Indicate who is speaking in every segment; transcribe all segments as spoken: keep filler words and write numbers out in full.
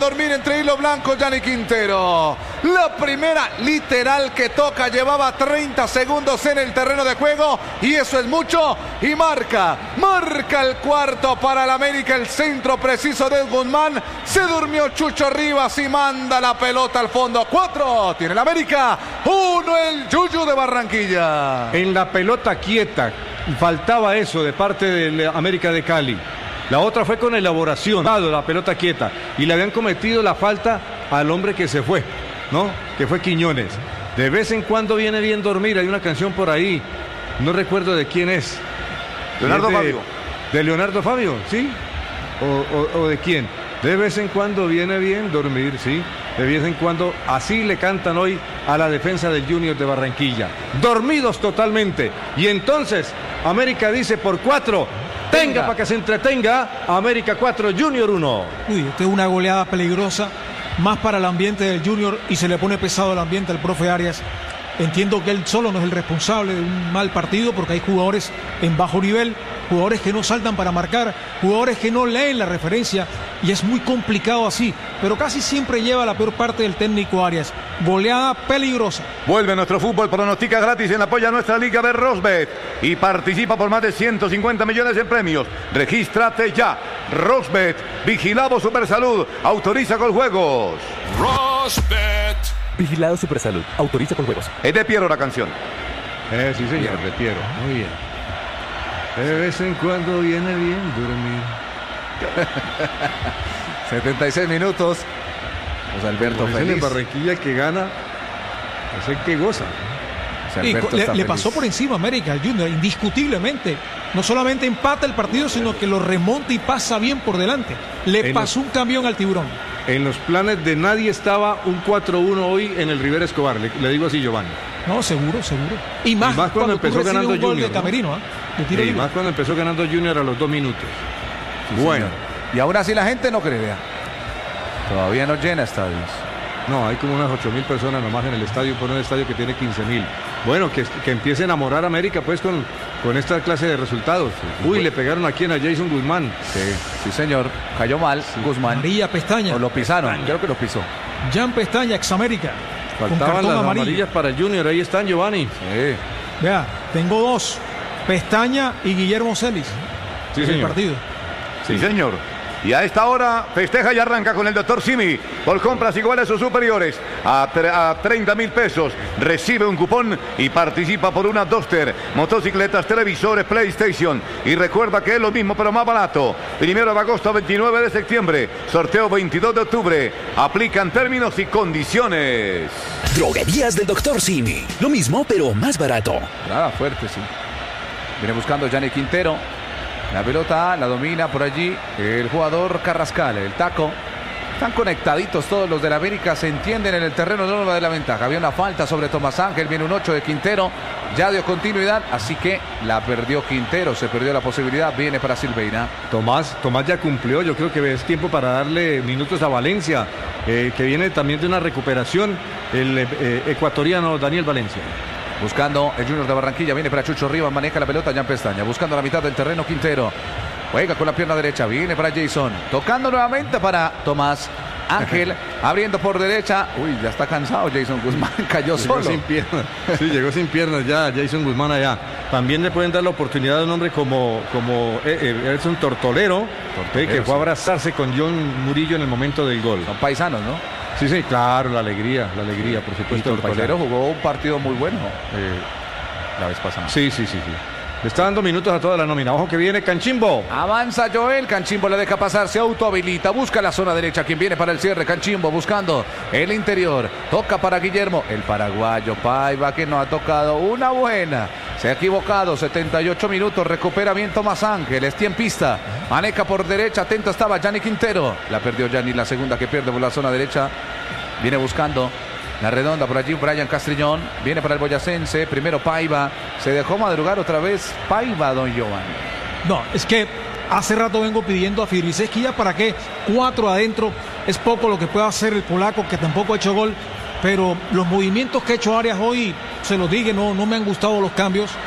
Speaker 1: dormir entre hilos blancos Gianni Quintero. La primera literal que toca, llevaba treinta segundos en el terreno de juego y eso es mucho. Y marca, marca el cuarto para el América, el centro preciso de Guzmán. Se durmió Chucho Rivas y manda la pelota al fondo. Cuatro tiene el América, uno el Yuyu de Barranquilla.
Speaker 2: En la pelota quieta, faltaba eso de parte del América de Cali. La otra fue con elaboración, la pelota quieta, y le habían cometido la falta al hombre que se fue, ¿no? Que fue Quiñones. De vez en cuando viene bien dormir, hay una canción por ahí, no recuerdo de quién es.
Speaker 3: Leonardo
Speaker 2: es de,
Speaker 3: Fabio.
Speaker 2: ¿De Leonardo Fabio? ¿Sí? O, o, ¿O de quién? De vez en cuando viene bien dormir, ¿sí? De vez en cuando, así le cantan hoy a la defensa del Junior de Barranquilla. Dormidos totalmente. Y entonces, América dice por cuatro... Tenga para que se entretenga. América cuatro, Junior uno.
Speaker 4: Uy, esta es una goleada peligrosa, más para el ambiente del Junior, y se le pone pesado el ambiente al profe Arias. Entiendo que él solo no es el responsable de un mal partido, porque hay jugadores en bajo nivel, jugadores que no saltan para marcar, jugadores que no leen la referencia, y es muy complicado así, pero casi siempre lleva la peor parte del técnico Arias. Goleada peligrosa.
Speaker 3: Vuelve nuestro fútbol, pronostica gratis en apoyo a nuestra liga de Rosbet y participa por más de ciento cincuenta millones en premios. Regístrate ya. Rosbet, vigilado Supersalud, autoriza con juegos.
Speaker 5: Rosbet.
Speaker 6: Vigilado Supersalud, autoriza con juegos.
Speaker 3: Es de Piero la canción.
Speaker 2: Eh, sí, señor, de Piero. Muy bien. De vez en cuando viene bien dormir.
Speaker 1: setenta y seis minutos. José Alberto
Speaker 2: feliz. En Barranquilla que gana, es el que goza.
Speaker 4: Y le, le pasó por encima a América, al Junior, indiscutiblemente. No solamente empata el partido, sino que lo remonta y pasa bien por delante. Le en pasó los, un camión al Tiburón.
Speaker 2: En los planes de nadie estaba un cuatro uno hoy en el Rivera Escobar. Le, le digo así, Giovanni.
Speaker 4: No, seguro, seguro. Y más,
Speaker 2: y más cuando, cuando empezó ganando
Speaker 4: un gol
Speaker 2: Junior.
Speaker 4: De Camerino,
Speaker 2: ¿no?
Speaker 4: ¿eh? de tiro
Speaker 2: y
Speaker 4: libre.
Speaker 2: más cuando empezó ganando Junior a los dos minutos.
Speaker 1: Sí,
Speaker 2: bueno.
Speaker 1: Señor. Y aún así la gente no cree, vea. Todavía no llena estadios.
Speaker 2: No, hay como unas ocho mil personas nomás en el estadio, por un estadio que tiene quince mil. Bueno, que, que empiece a enamorar a América pues con, con esta clase de resultados. Uy, pues, le pegaron aquí a Jason Guzmán.
Speaker 1: Sí, sí señor, cayó mal sí. Guzmán.
Speaker 4: María Pestaña.
Speaker 1: O lo pisaron,
Speaker 4: Pestaña.
Speaker 1: Creo que lo pisó.
Speaker 4: Jan Pestaña, ex América.
Speaker 2: Faltaban las amarillo. amarillas para el Junior, ahí están, Giovanni.
Speaker 1: Sí.
Speaker 4: Vea, tengo dos, Pestaña y Guillermo Celis.
Speaker 2: Sí,
Speaker 4: en
Speaker 2: señor.
Speaker 4: el partido.
Speaker 3: Sí, señor. Y a esta hora festeja y arranca con el doctor Simi. Por compras iguales o superiores a, a treinta mil pesos. Recibe un cupón y participa por una Duster, motocicletas, televisores, PlayStation. Y recuerda que es lo mismo pero más barato. Primero de agosto a veintinueve de septiembre. Sorteo veintidós de octubre. Aplican términos y condiciones.
Speaker 6: Droguerías del doctor Simi. Lo mismo pero más barato.
Speaker 1: Nada fuerte, sí. Viene buscando Gianni Quintero. La pelota la domina por allí el jugador Carrascal, el taco. Están conectaditos todos los de la América, se entienden en el terreno de la ventaja. Había una falta sobre Tomás Ángel, viene un ocho de Quintero, ya dio continuidad, así que la perdió Quintero, se perdió la posibilidad, viene para Silveira.
Speaker 2: Tomás, Tomás ya cumplió, yo creo que es tiempo para darle minutos a Valencia, eh, que viene también de una recuperación, el eh, ecuatoriano Daniel Valencia.
Speaker 1: Buscando el Junior de Barranquilla, viene para Chucho Rivas, maneja la pelota, Jan Pestaña, buscando la mitad del terreno Quintero, juega con la pierna derecha, viene para Jason, tocando nuevamente para Tomás Ángel, abriendo por derecha, uy, ya está cansado Jason Guzmán, cayó
Speaker 2: llegó
Speaker 1: solo.
Speaker 2: sin piernas, sí, llegó sin piernas ya Jason Guzmán allá. También le pueden dar la oportunidad a un hombre como, como Edson Tortolero, Tortolero, que fue a abrazarse con John Murillo en el momento del gol.
Speaker 1: Son paisanos, ¿no?
Speaker 2: Sí, sí, claro, la alegría, la alegría, por supuesto.
Speaker 1: Y Tortolero jugó un partido muy bueno eh, la vez pasada.
Speaker 2: Sí, sí, sí, sí. Le está dando minutos a toda la nómina. Ojo que viene Canchimbo.
Speaker 1: Avanza Joel, Canchimbo le deja pasar, se autohabilita, busca la zona derecha, quien viene para el cierre, Canchimbo buscando el interior, toca para Guillermo, el paraguayo Paiva que no ha tocado una buena. Se ha equivocado, setenta y ocho minutos, recupera bien Tomás Ángel, es tiempista, maneja por derecha, atento estaba Gianni Quintero, la perdió Gianni, la segunda que pierde por la zona derecha, viene buscando la redonda por allí, Brian Castrillón, viene para el boyacense, primero Paiva, se dejó madrugar otra vez Paiva, don Giovanni.
Speaker 4: No, es que hace rato vengo pidiendo a Fidriceski ya para qué, cuatro adentro, es poco lo que puede hacer el polaco que tampoco ha hecho gol. Pero los movimientos que ha hecho Arias hoy, se los dije, no, no me han gustado los cambios.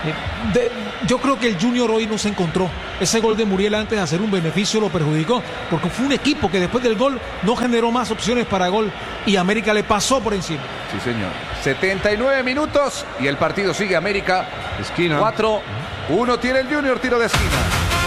Speaker 4: De, yo creo que el Junior hoy no se encontró. Ese gol de Muriel antes de hacer un beneficio lo perjudicó, porque fue un equipo que después del gol no generó más opciones para gol y América le pasó por encima.
Speaker 1: Sí, señor. setenta y nueve minutos y el partido sigue. América,
Speaker 2: Esquina.
Speaker 1: cuatro uno tiene el Junior, tiro de esquina.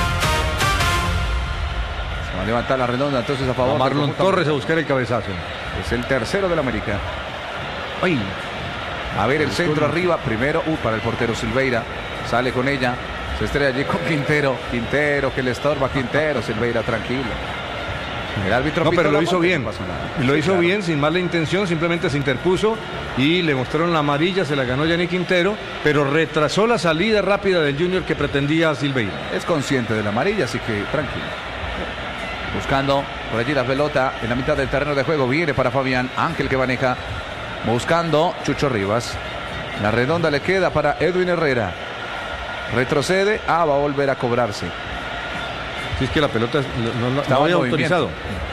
Speaker 1: Se va a levantar la redonda entonces a favor.
Speaker 2: A Marlon
Speaker 1: del conjunto
Speaker 2: Torres a buscar el cabezazo.
Speaker 1: Es el tercero del América. Ay. A ver el centro arriba. Primero, uh, para el portero Silveira. Sale con ella. Se estrella allí con Quintero. Quintero que le estorba. Quintero. Silveira tranquilo. El árbitro
Speaker 2: No,
Speaker 1: pitó
Speaker 2: pero
Speaker 1: la
Speaker 2: lo hizo
Speaker 1: falta,
Speaker 2: bien.
Speaker 1: no pasó nada.
Speaker 2: Lo
Speaker 1: Sí,
Speaker 2: hizo
Speaker 1: claro.
Speaker 2: bien, sin mala intención, simplemente se interpuso y le mostraron la amarilla, se la ganó Yannick Quintero, pero retrasó la salida rápida del Junior que pretendía Silveira.
Speaker 1: Es consciente de la amarilla, así que tranquilo. Buscando por allí la pelota en la mitad del terreno de juego. Viene para Fabián Ángel que maneja. Buscando Chucho Rivas. La redonda le queda para Edwin Herrera. Retrocede. Ah, va a volver a cobrarse.
Speaker 2: Si es que la pelota no, no,
Speaker 1: Estaba
Speaker 2: no había
Speaker 1: en movimiento.
Speaker 2: autorizado.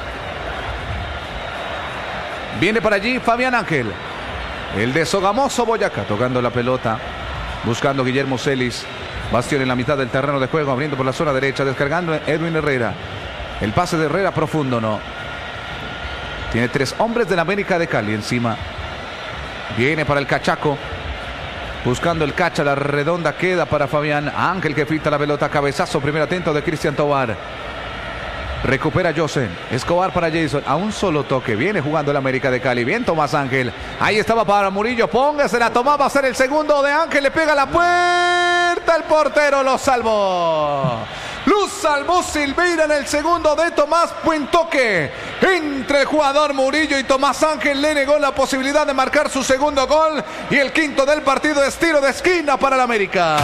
Speaker 1: Viene para allí Fabián Ángel. El de Sogamoso Boyacá tocando la pelota. Buscando Guillermo Celis. Bastión en la mitad del terreno de juego. Abriendo por la zona derecha. Descargando Edwin Herrera. El pase de Herrera profundo no. Tiene tres hombres de la América de Cali encima. Viene para el Cachaco. Buscando el Cacha, la redonda queda para Fabián Ángel que filtra la pelota. Cabezazo, primer atento de Cristian Tobar. Recupera Josen. Escobar para Jason. A un solo toque. Viene jugando el América de Cali. Bien Tomás Ángel. Ahí estaba para Murillo. Póngase la tomaba. Va a ser el segundo de Ángel. Le pega a la puerta. El portero lo salvó. Luz salvó Silveira en el segundo de Tomás. Buen toque entre el jugador Murillo y Tomás Ángel. Le negó la posibilidad de marcar su segundo gol. Y el quinto del partido es tiro de esquina para el América.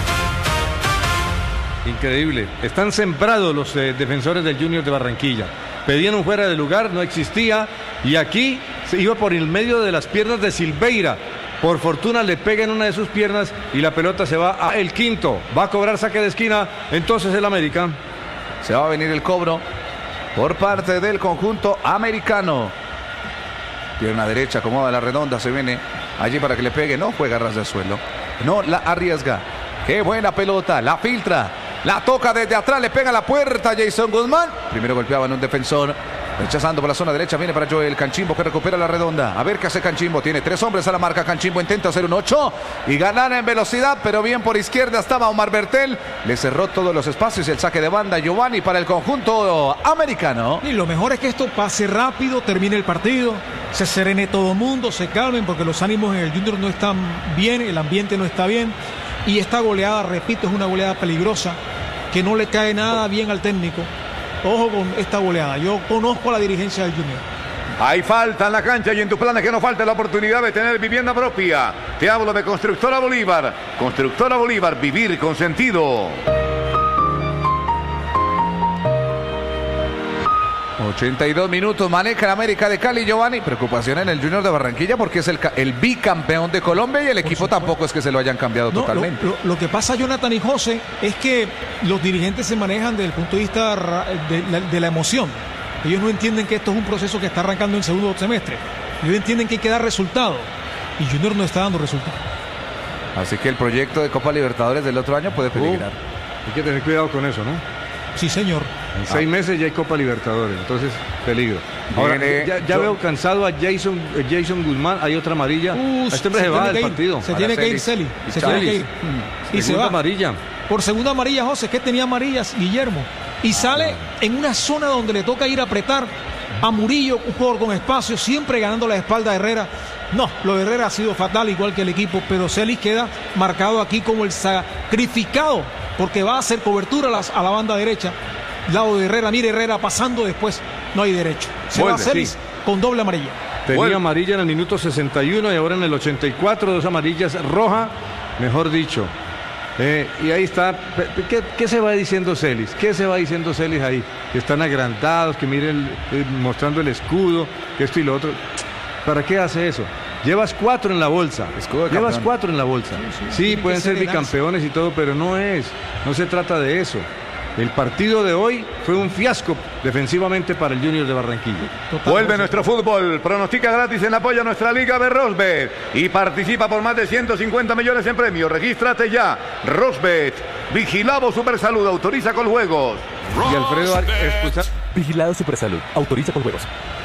Speaker 2: Increíble. Están sembrados los eh, defensores del Junior de Barranquilla. Pedían un fuera de lugar, no existía. Y aquí se iba por el medio de las piernas de Silveira. Por fortuna le pega en una de sus piernas y la pelota se va a el quinto. Va a cobrar saque de esquina. Entonces el América.
Speaker 1: Se va a venir el cobro por parte del conjunto americano. Pierna derecha, acomoda la redonda. Se viene allí para que le pegue. No juega a ras de suelo. No la arriesga. Qué buena pelota. La filtra. La toca desde atrás, le pega a la puerta Jason Guzmán. Primero golpeaba en un defensor. Rechazando por la zona derecha, viene para Joel Canchimbo que recupera la redonda. A ver qué hace Canchimbo. Tiene tres hombres a la marca. Canchimbo intenta hacer un ocho y ganar en velocidad, pero bien por izquierda estaba Omar Bertel. Le cerró todos los espacios y el saque de banda Giovanni para el conjunto americano.
Speaker 4: Y lo mejor es que esto pase rápido, termine el partido, se serene todo el mundo, se calmen porque los ánimos en el Junior no están bien, el ambiente no está bien. Y esta goleada, repito, es una goleada peligrosa que no le cae nada bien al técnico. Ojo con esta goleada. Yo conozco a la dirigencia del Junior.
Speaker 3: Hay falta en la cancha y en tu plan es que no falte la oportunidad de tener vivienda propia. Te hablo de Constructora Bolívar. Constructora Bolívar, vivir con sentido.
Speaker 1: ochenta y dos minutos, maneja el América de Cali, Giovanni. Preocupación en el Junior de Barranquilla porque es el, el bicampeón de Colombia y el equipo
Speaker 4: supuesto.
Speaker 1: tampoco es que se lo hayan cambiado
Speaker 4: No,
Speaker 1: totalmente.
Speaker 4: Lo, lo, lo que pasa, Jonathan y José, es que los dirigentes se manejan desde el punto de vista de la, de la emoción. Ellos no entienden que esto es un proceso que está arrancando en segundo semestre. Ellos entienden que hay que dar resultados. Y Junior no está dando resultados.
Speaker 1: Así que el proyecto de Copa Libertadores del otro año puede peligrar.
Speaker 2: Uh, hay que tener cuidado con eso, ¿no?
Speaker 4: Sí, señor.
Speaker 2: En ah. seis meses ya hay Copa Libertadores, entonces peligro. Ahora,
Speaker 1: Viene,
Speaker 2: ya, ya
Speaker 1: yo,
Speaker 2: veo cansado a Jason, Jason Guzmán, hay otra amarilla. Uh, este hombre se, se va del partido.
Speaker 4: Se tiene que ir Celi. Se tiene que ir.
Speaker 2: Y se va. amarilla.
Speaker 4: Por segunda amarilla, José, que tenía amarillas Guillermo. Y sale en una zona donde le toca ir a apretar a Murillo, un jugador con espacio, siempre ganando la espalda de Herrera. No, lo de Herrera ha sido fatal, igual que el equipo, pero Celis queda marcado aquí como el sacrificado, porque va a hacer cobertura a la, a la banda derecha. Lado de Herrera, mire Herrera pasando después, no hay derecho. Se Vuelve, va Celis sí. con doble amarilla.
Speaker 2: Tenía
Speaker 3: Vuelve.
Speaker 2: amarilla en el minuto sesenta y uno y ahora en el ochenta y cuatro, dos amarillas, roja, mejor dicho. Eh, y ahí está, ¿qué, qué se va diciendo Celis? ¿Qué se va diciendo Celis ahí? Que están agrandados, que miren eh, mostrando el escudo, que esto y lo otro. ¿Para qué hace eso? Llevas cuatro en la bolsa. Llevas cuatro en la bolsa. Sí, sí, sí pueden ser bicampeones y todo, pero no es. No se trata de eso. El partido de hoy fue un fiasco defensivamente para el Junior de Barranquilla.
Speaker 3: Total, Vuelve no nuestro fútbol. Pronostica gratis en apoyo a nuestra liga de Rosbet y participa por más de ciento cincuenta millones en premios. Regístrate ya. Rosbet. Vigilado Supersalud. Autoriza con juegos.
Speaker 2: Y Alfredo, escucha.
Speaker 6: Vigilado Supersalud. Autoriza con juegos.